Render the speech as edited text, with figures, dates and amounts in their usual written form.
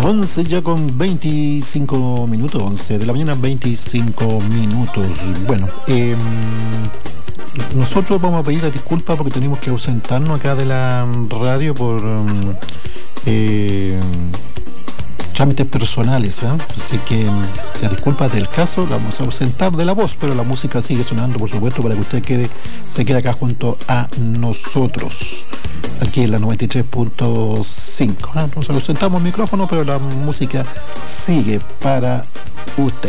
11 ya con 25 minutos, 11 de la mañana, 25 minutos. Bueno, nosotros vamos a pedir la disculpa porque tenemos que ausentarnos acá de la radio por trámites personales, ¿eh? Así que la disculpa del caso, la vamos a ausentar de la voz, pero la música sigue sonando, por supuesto, para que usted se quede acá junto a nosotros, aquí en la 93.5. Nos ausentamos el micrófono, pero la música sigue para usted.